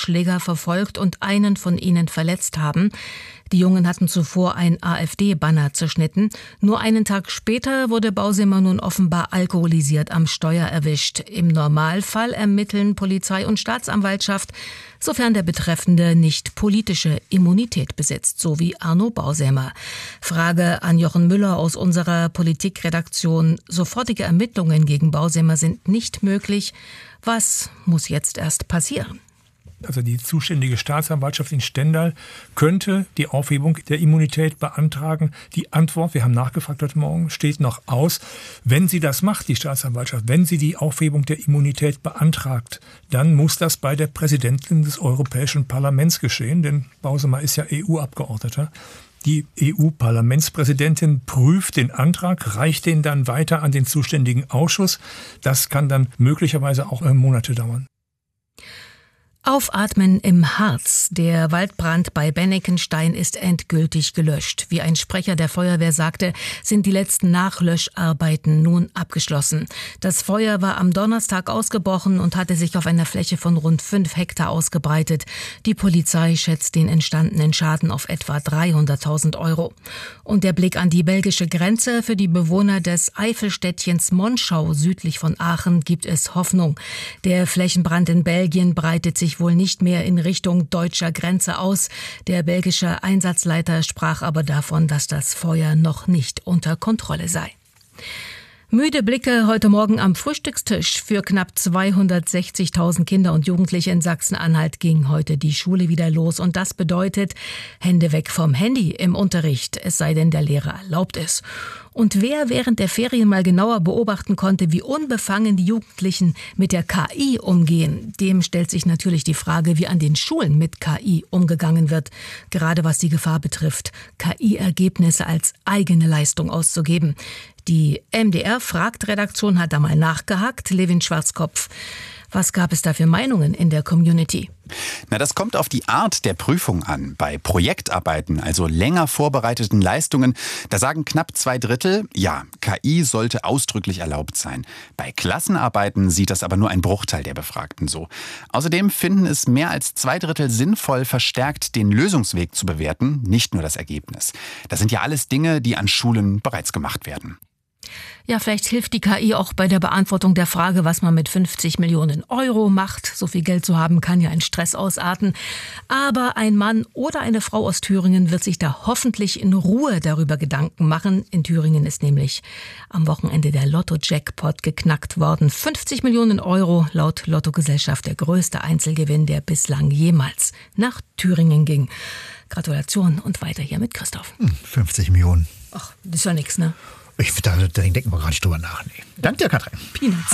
Motorradschläger verfolgt und einen von ihnen verletzt haben. Die Jungen hatten zuvor ein AfD-Banner zerschnitten. Nur einen Tag später wurde Bausemer nun offenbar alkoholisiert am Steuer erwischt. Im Normalfall ermitteln Polizei und Staatsanwaltschaft, sofern der Betreffende nicht politische Immunität besitzt, so wie Arno Bausemer. Frage an Jochen Müller aus unserer Politikredaktion. Sofortige Ermittlungen gegen Bausemer sind nicht möglich. Was muss jetzt erst passieren? Also die zuständige Staatsanwaltschaft in Stendal könnte die Aufhebung der Immunität beantragen. Die Antwort, wir haben nachgefragt heute Morgen, steht noch aus. Wenn sie das macht, die Staatsanwaltschaft, wenn sie die Aufhebung der Immunität beantragt, dann muss das bei der Präsidentin des Europäischen Parlaments geschehen, denn Bausemer ist ja EU-Abgeordneter. Die EU-Parlamentspräsidentin prüft den Antrag, reicht den dann weiter an den zuständigen Ausschuss. Das kann dann möglicherweise auch Monate dauern. Aufatmen im Harz. Der Waldbrand bei Bennekenstein ist endgültig gelöscht. Wie ein Sprecher der Feuerwehr sagte, sind die letzten Nachlöscharbeiten nun abgeschlossen. Das Feuer war am Donnerstag ausgebrochen und hatte sich auf einer Fläche von rund 5 Hektar ausgebreitet. Die Polizei schätzt den entstandenen Schaden auf etwa 300.000 Euro. Und der Blick an die belgische Grenze. Für die Bewohner des Eifelstädtchens Monschau südlich von Aachen gibt es Hoffnung. Der Flächenbrand in Belgien breitet sich wohl nicht mehr in Richtung deutscher Grenze aus. Der belgische Einsatzleiter sprach aber davon, dass das Feuer noch nicht unter Kontrolle sei. Müde Blicke heute Morgen am Frühstückstisch. Für knapp 260.000 Kinder und Jugendliche in Sachsen-Anhalt ging heute die Schule wieder los. Und das bedeutet, Hände weg vom Handy im Unterricht, es sei denn, der Lehrer erlaubt es. Und wer während der Ferien mal genauer beobachten konnte, wie unbefangen die Jugendlichen mit der KI umgehen, dem stellt sich natürlich die Frage, wie an den Schulen mit KI umgegangen wird. Gerade was die Gefahr betrifft, KI-Ergebnisse als eigene Leistung auszugeben. Die MDR-Fragt-Redaktion hat da mal nachgehakt. Levin Schwarzkopf, was gab es da für Meinungen in der Community? Na, das kommt auf die Art der Prüfung an. Bei Projektarbeiten, also länger vorbereiteten Leistungen, da sagen knapp 2/3, ja, KI sollte ausdrücklich erlaubt sein. Bei Klassenarbeiten sieht das aber nur ein Bruchteil der Befragten so. Außerdem finden es mehr als 2/3 sinnvoll, verstärkt den Lösungsweg zu bewerten, nicht nur das Ergebnis. Das sind ja alles Dinge, die an Schulen bereits gemacht werden. Ja, vielleicht hilft die KI auch bei der Beantwortung der Frage, was man mit 50 Millionen Euro macht. So viel Geld zu haben, kann ja in Stress ausarten. Aber ein Mann oder eine Frau aus Thüringen wird sich da hoffentlich in Ruhe darüber Gedanken machen. In Thüringen ist nämlich am Wochenende der Lotto-Jackpot geknackt worden. 50 Millionen Euro, laut Lottogesellschaft der größte Einzelgewinn, der bislang jemals nach Thüringen ging. Gratulation und weiter hier mit Christoph. 50 Millionen. Ach, das ist ja nix, ne? Da denken wir gar nicht drüber nach. Nee. Danke dir, Katrin. Peanuts.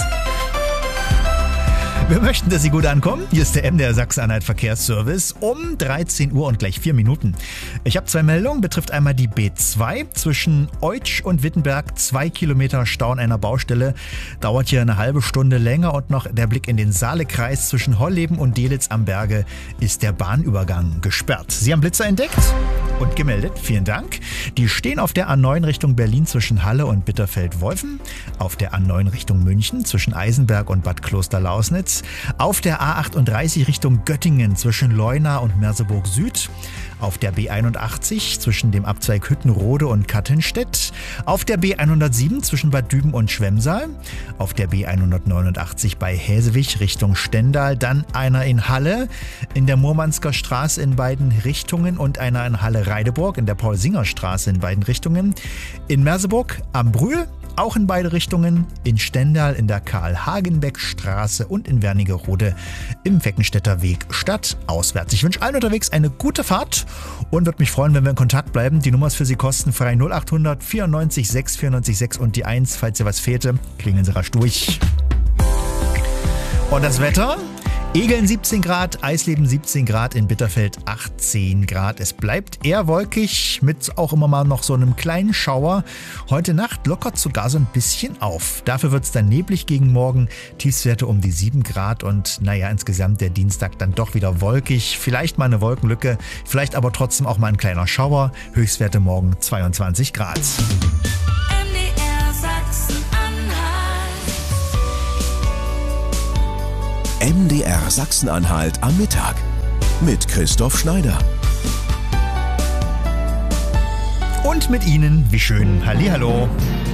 Wir möchten, dass Sie gut ankommen. Hier ist der MDR Sachsen-Anhalt Verkehrsservice um 13 Uhr und gleich 4 Minuten. Ich habe 2 Meldungen. Betrifft einmal die B2 zwischen Eutsch und Wittenberg. 2 Kilometer Stau an einer Baustelle. Dauert hier eine halbe Stunde länger. Und noch der Blick in den Saalekreis. Zwischen Holleben und Delitzsch am Berge ist der Bahnübergang gesperrt. Sie haben Blitzer entdeckt und gemeldet. Vielen Dank. Die stehen auf der A9 Richtung Berlin zwischen Halle und Bitterfeld-Wolfen. Auf der A9 Richtung München zwischen Eisenberg und Bad Klosterlausnitz. Auf der A38 Richtung Göttingen zwischen Leuna und Merseburg Süd. Auf der B81 zwischen dem Abzweig Hüttenrode und Kattenstedt. Auf der B107 zwischen Bad Düben und Schwemsal. Auf der B189 bei Häsewig Richtung Stendal. Dann einer in Halle in der Murmansker Straße in beiden Richtungen und einer in Halle-Reideburg in der Paul-Singer-Straße in beiden Richtungen. In Merseburg am Brühl auch in beide Richtungen, in Stendal in der Karl-Hagenbeck-Straße und in Wernigerode im Feckenstädter Weg stadtauswärts. Ich wünsche allen unterwegs eine gute Fahrt und würde mich freuen, wenn wir in Kontakt bleiben. Die Nummer ist für Sie kostenfrei 0800 94 6 94 6 und die 1. Falls ihr was fehlte, klingeln Sie rasch durch. Und das Wetter? Egeln 17 Grad, Eisleben 17 Grad, in Bitterfeld 18 Grad. Es bleibt eher wolkig mit auch immer mal noch so einem kleinen Schauer. Heute Nacht lockert sogar so ein bisschen auf. Dafür wird es dann neblig gegen morgen. Tiefstwerte um die 7 Grad und insgesamt der Dienstag dann doch wieder wolkig. Vielleicht mal eine Wolkenlücke, vielleicht aber trotzdem auch mal ein kleiner Schauer. Höchstwerte morgen 22 Grad. MDR Sachsen-Anhalt am Mittag mit Christoph Schneider. Und mit Ihnen, wie schön. Hallihallo.